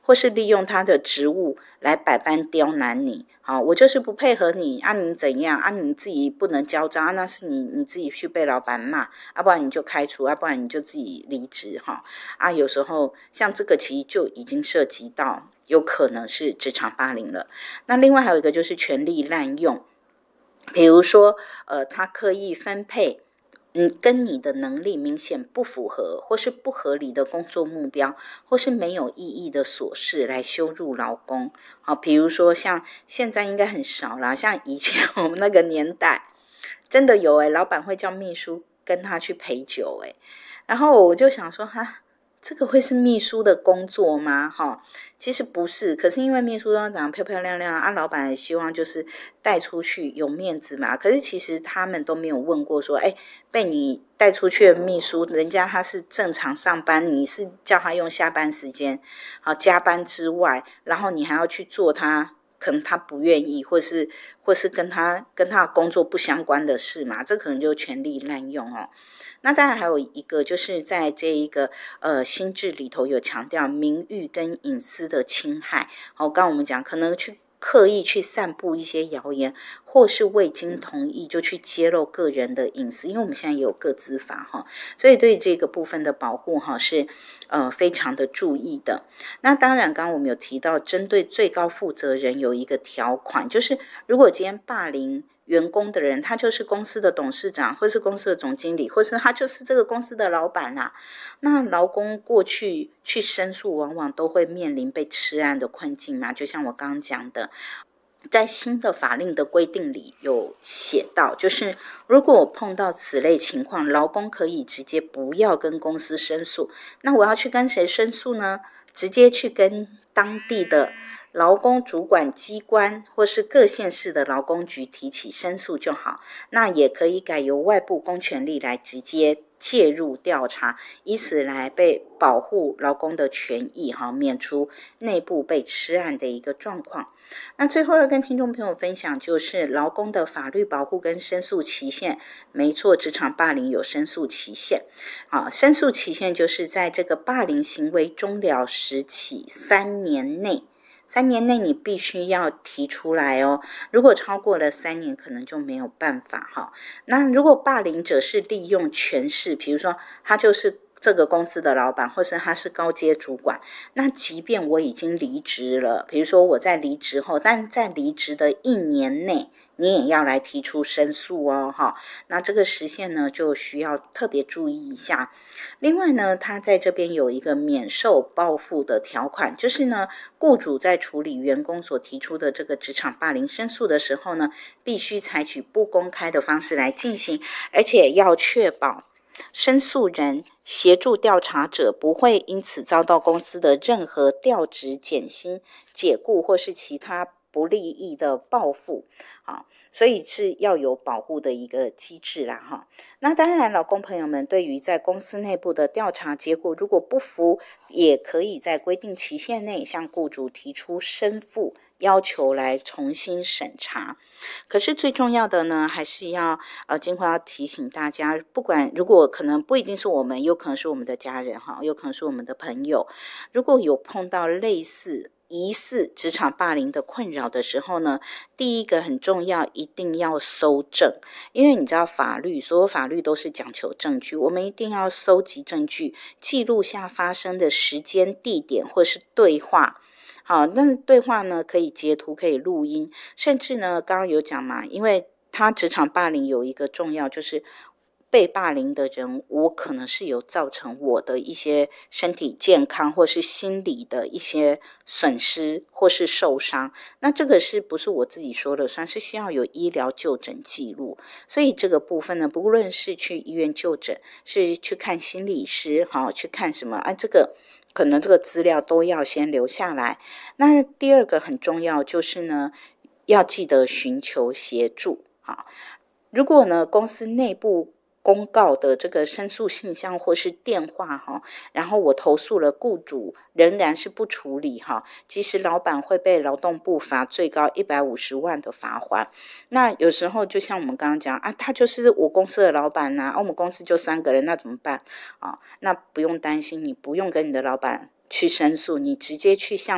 或是利用他的职务来百般刁难你。好，我就是不配合你啊，你怎样啊？你自己不能交账啊，那是你自己去被老板骂啊，不然你就开除啊，不然你就自己离职哈啊。有时候像这个其实就已经涉及到有可能是职场霸凌了。那另外还有一个就是权力滥用，比如说他刻意分配跟你的能力明显不符合，或是不合理的工作目标，或是没有意义的琐事来羞辱劳工。好，比如说像现在应该很少啦，像以前我们那个年代真的有老板会叫秘书跟他去陪酒然后我就想说这个会是秘书的工作吗？其实不是，可是因为秘书都长得漂漂亮亮啊，老板也希望就是带出去有面子嘛。可是其实他们都没有问过说，被你带出去的秘书，人家他是正常上班，你是叫他用下班时间，加班之外，然后你还要去做他可能他不愿意，或是跟他的工作不相关的事嘛，这可能就权力滥用那当然还有一个就是在这一个新制里头有强调名誉跟隐私的侵害。刚刚我们讲可能刻意去散布一些谣言，或是未经同意就去揭露个人的隐私，因为我们现在也有个资法所以对这个部分的保护是非常的注意的。那当然刚刚我们有提到针对最高负责人有一个条款，就是如果今天霸凌员工的人，他就是公司的董事长，或是公司的总经理，或是他就是这个公司的老板啦。那劳工过去去申诉，往往都会面临被吃案的困境嘛。就像我刚刚讲的，在新的法令的规定里有写到，就是如果我碰到此类情况，劳工可以直接不要跟公司申诉。那我要去跟谁申诉呢？直接去跟当地的劳工主管机关或是各县市的劳工局提起申诉就好。那也可以改由外部公权力来直接介入调查，以此来被保护劳工的权益免除内部被吃案的一个状况。那最后要跟听众朋友分享就是劳工的法律保护跟申诉期限。没错，职场霸凌有申诉期限申诉期限就是在这个霸凌行为终了时起3年内，3年内你必须要提出来如果超过了3年可能就没有办法那如果霸凌者是利用权势，比如说他就是这个公司的老板，或是他是高阶主管，那即便我已经离职了，比如说我在离职后，但在离职的1年内你也要来提出申诉那这个时限呢就需要特别注意一下。另外呢，他在这边有一个免受报复的条款，就是呢，雇主在处理员工所提出的这个职场霸凌申诉的时候呢，必须采取不公开的方式来进行，而且要确保申诉人协助调查者不会因此遭到公司的任何调职、减薪、解雇或是其他不利益的报复所以是要有保护的一个机制啦那当然劳工朋友们对于在公司内部的调查结果如果不服，也可以在规定期限内向雇主提出申复，要求来重新审查。可是最重要的呢，还是要今后要提醒大家，不管如果可能不一定是我们，有可能是我们的家人有可能是我们的朋友，如果有碰到类似疑似职场霸凌的困扰的时候呢，第一个很重要，一定要搜证。因为你知道所有法律都是讲求证据，我们一定要搜集证据，记录下发生的时间、地点或是对话。那对话呢可以截图，可以录音，甚至呢刚刚有讲嘛，因为他职场霸凌有一个重要就是被霸凌的人，我可能是有造成我的一些身体健康或是心理的一些损失或是受伤，那这个是不是我自己说了算，是需要有医疗就诊记录。所以这个部分呢，不论是去医院就诊，是去看心理师去看什么这个可能这个资料都要先留下来。那第二个很重要就是呢，要记得寻求协助如果呢公司内部公告的这个申诉信箱或是电话然后我投诉了，雇主仍然是不处理其实老板会被劳动部罚最高150万的罚款。那有时候就像我们刚刚讲他就是我公司的老板我们公司就3个人，那怎么办那不用担心，你不用跟你的老板去申诉，你直接去向